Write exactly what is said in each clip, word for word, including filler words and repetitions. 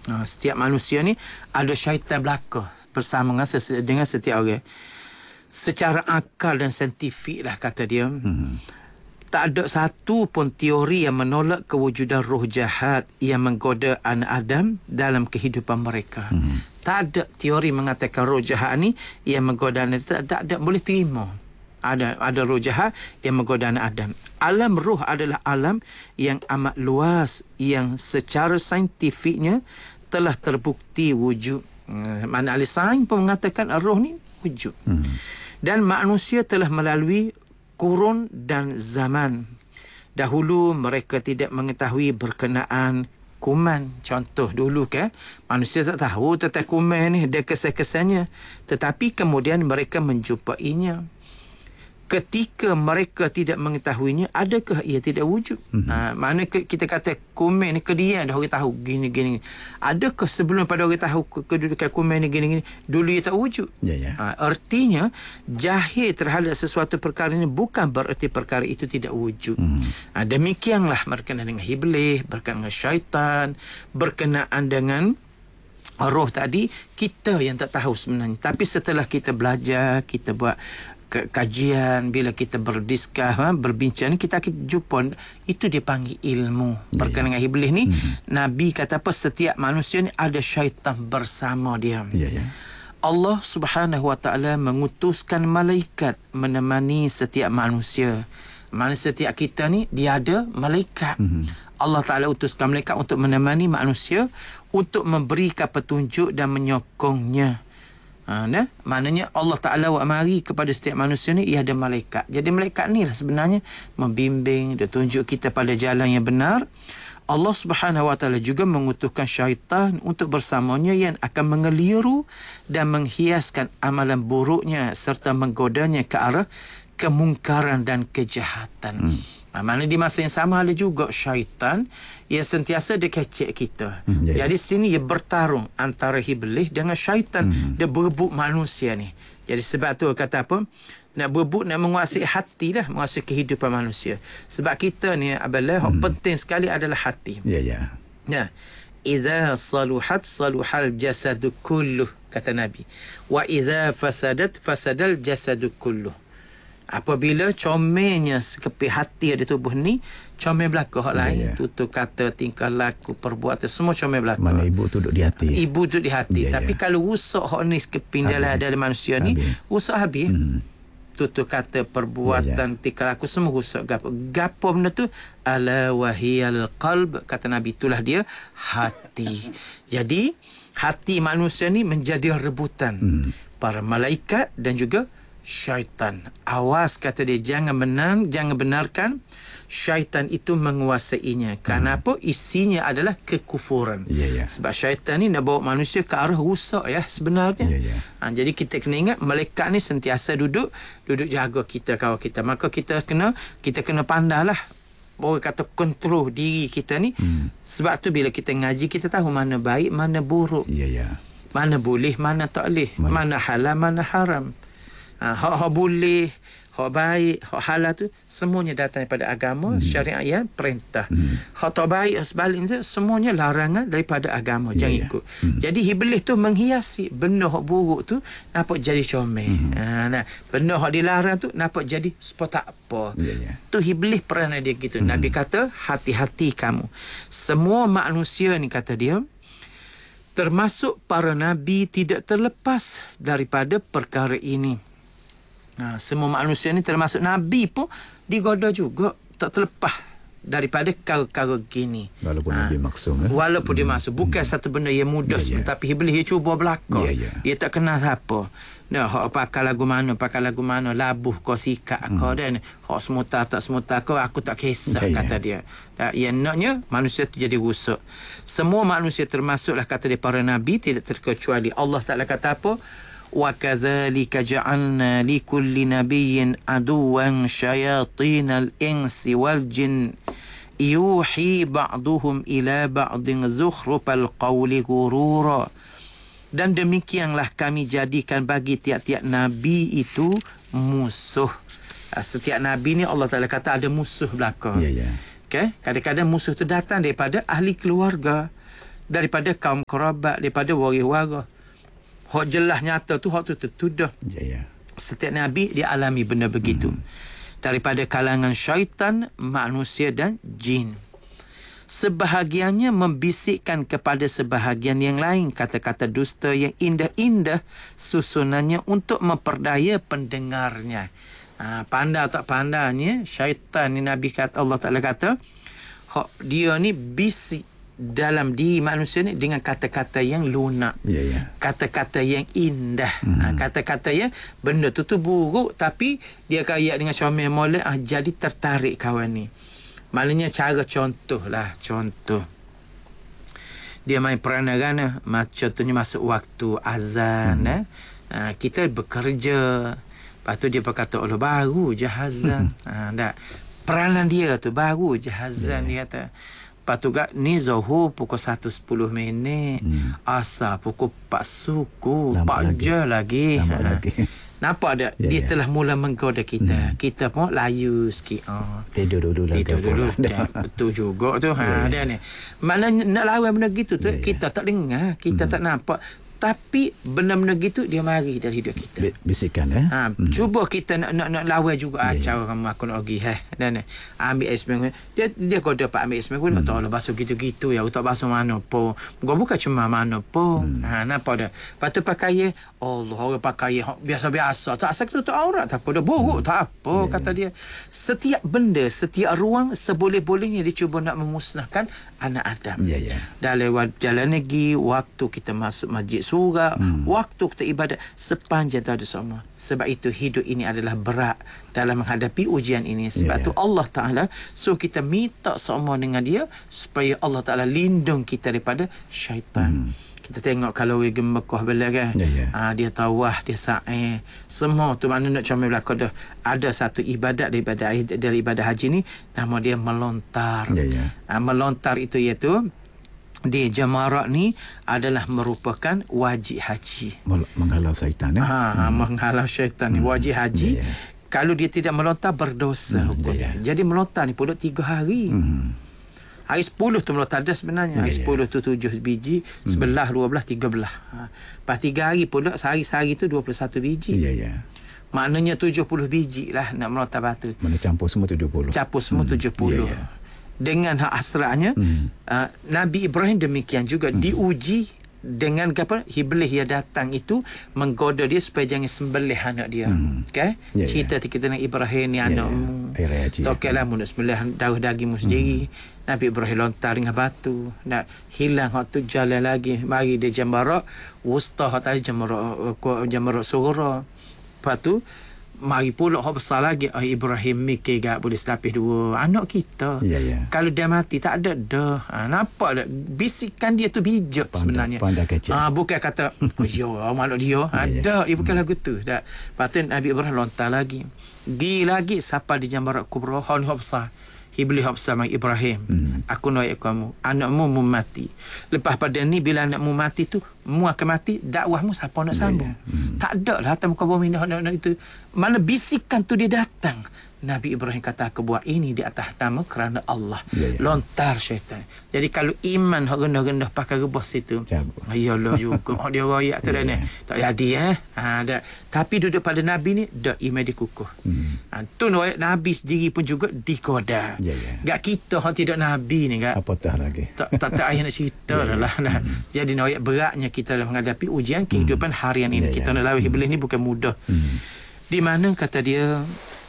Ha, setiap manusia ni ada syaitan belaka bersama dengan, ses- dengan setiap orang. Secara akal dan saintifik lah kata dia, hmm. tak ada satu pun teori yang menolak kewujudan roh jahat yang menggoda anak Adam dalam kehidupan mereka. Hmm. Tak ada teori mengatakan roh jahat ni yang menggoda anak Adam. Tak ada, boleh terima. Ada ada roh jahat yang menggoda anak Adam. Alam roh adalah alam yang amat luas yang secara saintifiknya telah terbukti wujud. Hmm, mana ahli sains pun mengatakan roh ni wujud. Hmm. Dan manusia telah melalui kurun dan zaman. Dahulu mereka tidak mengetahui berkenaan kuman. Contoh dulu kan, manusia tak tahu tentang kuman ni, ada kesan-kesannya. Tetapi kemudian mereka menjumpainya. Ketika mereka tidak mengetahuinya, adakah ia tidak wujud? Mm-hmm. Ha, mana ke, kita kata kuman ni kedian dah orang tahu gini-gini. Adakah sebelum pada orang tahu kedudukan kuman ni gini-gini, dulu ia tak wujud? Yeah, yeah. Ha, artinya jahil terhadap sesuatu perkara ini bukan bererti perkara itu tidak wujud. Mm-hmm. Ha, demikianlah berkenaan dengan iblis, berkenaan dengan syaitan, berkenaan dengan roh tadi, kita yang tak tahu sebenarnya. Tapi setelah kita belajar, kita buat kajian, bila kita berdiskus, ha, berbincang, kita akan jumpa itu dipanggil ilmu. Berkenaan dengan iblis ni, hmm. Nabi kata apa, setiap manusia ni ada syaitan bersama dia. Ya, ya. Allah Subhanahu Wa Taala mengutuskan malaikat menemani setiap manusia. Mana setiap kita ni dia ada malaikat. Hmm. Allah Taala utuskan malaikat untuk menemani manusia, untuk memberikan petunjuk dan menyokongnya. Ha, nah, maknanya Allah Ta'ala wa mari kepada setiap manusia ni ia ada malaikat. Jadi malaikat ni lah sebenarnya membimbing, dia tunjuk kita pada jalan yang benar. Allah Subhanahu Wa Ta'ala juga mengutuskan syaitan untuk bersamanya yang akan mengeliru dan menghiaskan amalan buruknya serta menggodanya ke arah kemungkaran dan kejahatan. Hmm. Ha, mana di masa yang sama ada juga syaitan yang sentiasa dia kecek kita. Hmm, yeah. Jadi sini dia bertarung antara iblis dengan syaitan. Hmm. Dia berebut manusia ni. Jadi sebab tu kata apa? Nak berebut, nak menguasai hati dah, menguasai kehidupan manusia. Sebab kita ni Abdullah, hmm. penting sekali adalah hati. Ya, yeah, ya. Yeah. Ya. Idza saluhat saluhal jasadu kulluh, kata Nabi. Wa idza fasadat fasadal jasadu kulluh. Apabila comelnya sekeping hati ada tubuh ni, comel belaka hak lain, yeah, yeah. tutur kata, tingkah laku, perbuatan, semua comel belaka. Mana ibu tu duduk di hati. Ibu duduk di hati. Yeah, Tapi yeah. kalau rusak hak ni sekeping dalam dalam manusia ni, habis. rusak habis. Hmm. Tutur kata, perbuatan, yeah, yeah. tingkah laku, semua rusak. Gapo? Gapo benda tu? Ala wahiyal qalb, kata Nabi, itulah dia hati. Jadi hati manusia ni menjadi rebutan hmm. para malaikat dan juga syaitan. Awas, kata dia, jangan menang, jangan benarkan syaitan itu menguasainya. Kenapa? Hmm. Isinya adalah kekufuran. Yeah, yeah. Sebab syaitan ni nak bawa manusia ke arah rusak ya sebenarnya. Yeah, yeah. Ha, jadi kita kena ingat malaikat ni sentiasa duduk duduk jaga kita, kawal kita. Maka kita kena kita kena pandailah, orang kata kontrol diri kita ni. Hmm. Sebab tu bila kita ngaji, kita tahu mana baik, mana buruk. Yeah, yeah. Mana boleh, mana tak boleh. Mana, mana halal, mana haram. Ha, hak-hak boleh, hak baik, hak halal tu semuanya datang daripada agama, hmm. syariat yang perintah. Hmm. Hak tak baik sebaliknya semuanya larangan daripada agama, yeah, jangan yeah. ikut. Hmm. Jadi iblis tu menghiasi benda hak buruk tu nampak jadi comel. Hmm. Ha, nah, benda hak dilarang tu nampak jadi sepatut tak apa. Yeah, yeah. Tu iblis peranan dia gitu. Hmm. Nabi kata, hati-hati kamu. Semua manusia ni, kata dia, termasuk para nabi, tidak terlepas daripada perkara ini. Ha, semua manusia ni termasuk Nabi pun digoda juga, tak terlepas daripada perkara-perkara gini. Walaupun ha, Nabi maksum. Eh? Walaupun hmm. dia maksum. Bukan hmm. satu benda yang mudah. Yeah, yeah. Tapi iblis dia cuba belakang. Yeah, yeah. Dia tak kenal siapa. Nah, hak pakai lagu mana, pakai lagu mana, labuh kau sikat hmm. kau dan hak semuta tak semuta kau, aku tak kisah, yeah, kata yeah. dia. Yang naknya manusia tu jadi rusak. Semua manusia termasuklah, kata dia, para Nabi, tidak terkecuali. Allah Ta'ala kata apa? وَكَذَلِكَ جَعَلْنَا لِكُلِّ نَبِيٍّ عَدُوًّا شَيَاطِينَ الْإِنسِ وَالْجِنِّ يُوحِي بَعْضُهُمْ إِلَى بَعْضٍ زُخْرُفَ الْقَوْلِ غُرُورًا. Dan demikianlah kami jadikan bagi tiap-tiap Nabi itu musuh. Setiap Nabi ni Allah Ta'ala kata ada musuh belakang. Ya, yeah, ya. Yeah. Okay? Kadang-kadang musuh tu datang daripada ahli keluarga. daripada kaum kerabat, daripada waris-waris. Hak jelas nyata tu, hak tu tertuduh. Ya, ya. Setiap Nabi dia alami benda begitu. Hmm. Daripada kalangan syaitan, manusia dan jin. Sebahagiannya membisikkan kepada sebahagian yang lain kata-kata dusta yang indah-indah susunannya untuk memperdaya pendengarnya. Ha, pandai tak pandainya syaitan ni, Nabi kata, Allah Ta'ala kata, dia ni bisik dalam diri manusia ni dengan kata-kata yang lunak, Ya, ya. kata-kata yang indah, Hmm. ha, kata-kata yang benda tu tu buruk tapi dia kaya dengan comel molek, ah, jadi tertarik kawan ni. Maknanya cara contoh lah, contoh dia main peranan, macam contohnya masuk waktu azan, hmm. eh? ha, kita bekerja, lepas tu dia berkata, Allah baru je azan. Hmm. ha, tak. Peranan dia tu baru je azan, yeah. Dia kata. Lepas tu kat ni Zuhur pukul satu sepuluh minit, hmm. Asar pukul empat suku, empat je lagi. Nampak ha. lagi. Nampak tak? Ya, Dia ya. telah mula menggoda kita. Hmm. Kita pun layu sikit. Oh. Tidur dulu lah. Tidur dulu. Dah, betul juga tu. Ha, Ya, dia ni. Maknanya nak lawan benda gitu tu, Ya, ya. kita tak dengar, kita hmm. tak nampak. Tapi benda-benda gitu dia mari dalam hidup kita. Bi- Bisikan eh. Ha, hmm. Cuba kita nak nak, nak lawan juga. Ah, cara kamu aku nak pergi. Eh. Dan eh, ambil air seminggu. Dia dia kau dapat ambil air seminggu. Hmm. Tak lah basuh gitu-gitu ya. Tak basuh mana pun. Gua bukan cuma mana pun. Hmm. Ha, nampak dah. Lepas tu pakai, Allah, orang pakai biasa-biasa. Tak asal tu tak aurat. Tak apa dah. Buruk. Hmm. Tak apa, yeah, kata dia. Setiap benda, setiap ruang, seboleh-bolehnya dia cuba nak memusnahkan anak Adam. Ya, ya. Dah lewat jalan negeri, waktu kita masuk masjid surau, hmm. waktu kita ibadat, sepanjang tu ada semua. Sebab itu hidup ini adalah berat dalam menghadapi ujian ini. Sebab yeah, tu Allah Ta'ala suruh kita minta semua dengan dia supaya Allah Ta'ala lindung kita daripada syaitan. Hmm. Kita tengok kalau pergi Mekah bela kan, yeah, yeah. Ha, dia tawaf, dia sa'i, semua tu mana nak comel belakang dah. Ada satu ibadat daripada dari ibadah haji ni, nama dia melontar. Yeah, yeah. Ha, melontar itu iaitu di jamarat ni adalah merupakan wajib haji. Menghalau syaitan eh. Ha, hmm. menghalau syaitan ni wajib haji. Yeah, yeah. Kalau dia tidak melontar berdosa hmm, hukumnya. Yeah, yeah. Jadi melontar ni pun tiga hari. Hmm. Hari sepuluh tu melontar dah sebenarnya. Hari yeah, sepuluh tu tujuh biji, sebelah, dua belas, tiga belas. Ha. Lepas tiga hari pula, sehari-sehari tu dua puluh satu biji. Ya, yeah, ya. Yeah. Maknanya tujuh puluh biji lah nak melontar batu. Mana campur semua tujuh puluh. Campur semua hmm. tujuh puluh. Yeah, yeah. Dengan hak asrarnya, hmm. uh, Nabi Ibrahim demikian juga hmm. diuji dengan apa? Iblis yang datang itu menggoda dia supaya jangan sembelih anak dia. Hmm. Okay? Yeah, cerita yeah. kita dengan Ibrahim ni, yeah, anakmu. Yeah. Tokailah mu nak sembelih darah dagingmu sendiri. Hmm. Nabi Ibrahim lontar dengan batu. Nak hilang hak tu jalan lagi. Mari dia jamarat. Wusta hak tadi jamarat, jamarat surah. Lepas tu, mari pula hak besar lagi. Oh, Ibrahim mikir gak boleh selapis dua anak kita. Ya, ya. Kalau dia mati tak ada dah. Ha, nampak tak? Bisikan dia tu bijak pandai, sebenarnya. Pandai kecil. Ha, bukan kata kau malu dia. Ha, ya, ya. Tak, dia bukan lagu tu. Tak. Lepas tu Nabi Ibrahim lontar lagi. Gi lagi siapa di jamarat kubra. Hak ni hak besar. Iblis hak besar Ibrahim. Hmm. Aku nak ayat kamu. Anakmu mu mati. Lepas pada ni bila anakmu mati tu, mu akan mati, dakwahmu siapa nak sambung? Ya, ya. Hmm. Tak ada lah atas muka bumi nak, nak, nak itu. Mana bisikan tu dia datang. Nabi Ibrahim kata, aku buat ini di atas nama kerana Allah. Ya, ya. Lontar syaitan. Jadi kalau iman hak rendah-rendah pakai rebus itu, ayalah juga. Hak dia rakyat tu dah ni. Tak jadi eh. Ha, dah. Tapi duduk pada Nabi ni, dah iman dikukuh. Hmm. Ha, tu Nabi sendiri pun juga dikoda. Ya, ya. Gak kita hak tidak Nabi ni gak. Apatah lagi. Tak tak tak ayah nak cerita ya, lah. Ya. Nah. Hmm. Jadi nak beratnya kita dalam menghadapi ujian kehidupan hmm. harian ini. Ya, kita ya. nak lawan Iblis ni bukan mudah. Hmm. Di mana kata dia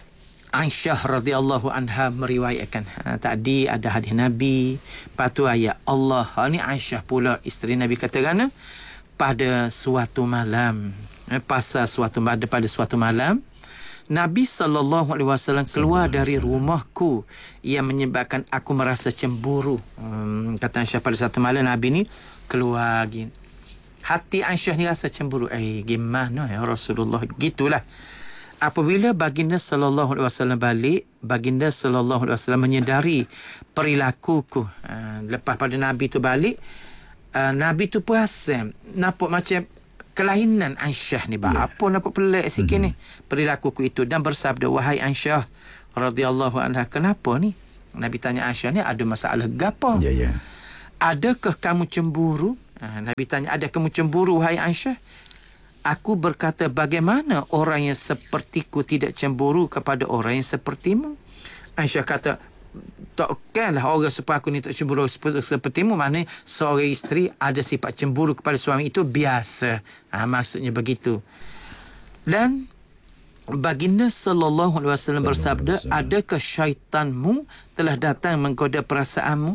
Aisyah radhiyallahu anha meriwayatkan, ha, tadi ada hadis Nabi, patu ayat Allah. Ha, ni Aisyah pula isteri Nabi katakan pada suatu malam, eh, pasal suatu pada pada suatu malam Nabi sallallahu alaihi wasallam keluar dari rumahku yang menyebabkan aku merasa cemburu. Hmm, kata Aisyah pada satu malam Nabi ni keluar lagi. Hati Aisyah ni rasa cemburu. Eh, gimana ya Rasulullah? Gitulah. Apabila baginda sallallahu alaihi wasallam balik, baginda sallallahu alaihi wasallam menyedari perilakuku. Uh, lepas pada Nabi tu balik, uh, Nabi tu perasan nampak macam kelainan Aisyah ni. Yeah. Apa nampak pelik sikit mm-hmm. ni perilakuku itu, dan bersabda, wahai Aisyah radhiyallahu anha, kenapa ni? Nabi tanya Aisyah ni ada masalah gapo? Ya, yeah, ya. Yeah. adakah kamu cemburu? Ha, Nabi tanya, adakah kamu cemburu, wahai Aisyah? Aku berkata, bagaimana orang yang sepertiku tidak cemburu kepada orang yang sepertimu? Aisyah kata, takkanlah orang seperti aku ni tak cemburu seperti, sepertimu. Maknanya seorang isteri ada sifat cemburu kepada suami itu biasa. Ha, maksudnya begitu. Dan baginda sallallahu alaihi wasallam bersabda, adakah syaitanmu telah datang menggoda perasaanmu?